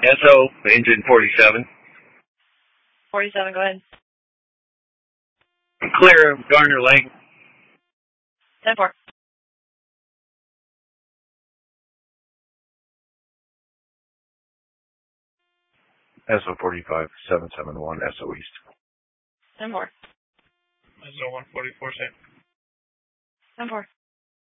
SO, engine 47. 47, go ahead. Clear of Garner Lake. 10-4. SO 45, 771, SO East. 10-4. SO 144, same. 10-4.